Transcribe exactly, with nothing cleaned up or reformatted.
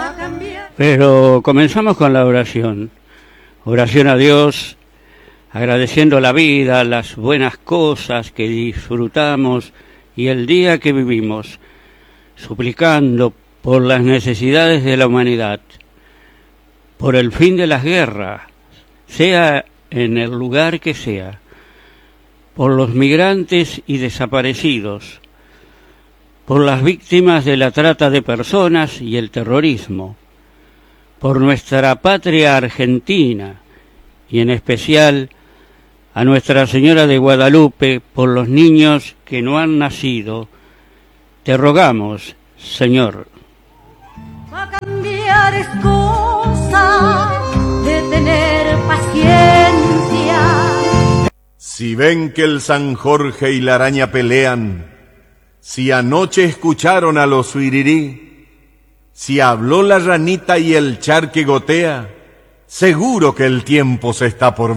Pero comenzamos con la oración. Oración a Dios, agradeciendo la vida, las buenas cosas que disfrutamos y el día que vivimos, suplicando por las necesidades de la humanidad, por el fin de las guerras, sea en el lugar que sea, por los migrantes y desaparecidos, por las víctimas de la trata de personas y el terrorismo, por nuestra patria Argentina y en especial a Nuestra Señora de Guadalupe, por los niños que no han nacido. Te rogamos, Señor. Va a cambiar es cosa de tener paciencia. Si ven que el San Jorge y la araña pelean, si anoche escucharon a los suirirí, si habló la ranita y el charque gotea, seguro que el tiempo se está por